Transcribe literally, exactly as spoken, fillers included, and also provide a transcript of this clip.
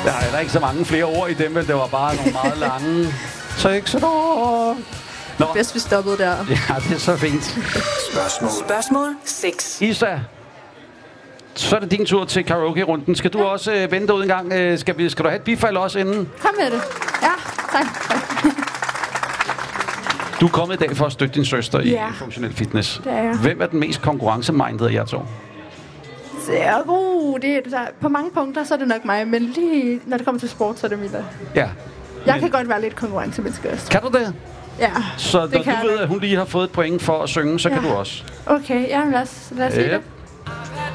Der er der ikke så mange flere ord i dem, men det var bare nogle meget lange tekster. Nå. Bedst vi stoppede der. Ja, det er så fint. Spørgsmål. Spørgsmål seks. Isa, så er det din tur til karaoke-runden. Skal du ja. også øh, vente ud en gang? Øh, skal, vi, skal du have et bifald også inden? Kom med det. Ja, tak. tak. Du er kommet i dag for at støtte din søster i ja. funktionel fitness. Det er jeg. Hvem er den mest konkurrencemindede af jer to? Ja, uh, det er, på mange punkter så er det nok mig, men lige når det kommer til sport, så er det Mila. Ja. Jeg men... kan godt være lidt konkurrencemenneske også. Kan du det? Ja, så det når kan du ved, at hun lige har fået et point for at synge, så ja. kan du også. Okay, ja, lad os, lad os sige ja. det.